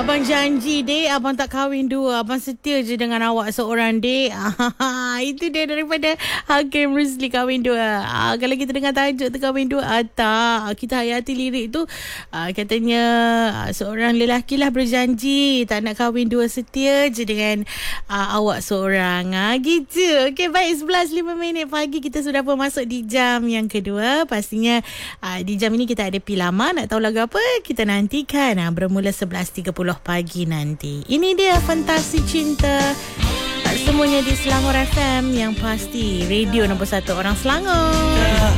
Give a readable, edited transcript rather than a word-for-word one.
Abang janji, dek, abang tak kahwin dua. Abang setia je dengan awak seorang, dek. Itu dia daripada Hakim Rusli, kahwin dua. Kalau kita dengar tajuk tu kahwin dua, tak. Kita hayati lirik tu. Katanya seorang lelaki lah berjanji tak nak kahwin dua, setia je dengan awak seorang. Gitu. Okey, baik. 11:05 pagi kita sudah pun masuk di jam yang kedua. Pastinya di jam ini kita ada Pilama. Nak tahu lagu apa? Kita nantikan. Bermula 11:30 pagi nanti. Ini dia Fantasi Cinta. Semuanya di Selangor FM, yang pasti radio nombor 1 orang Selangor.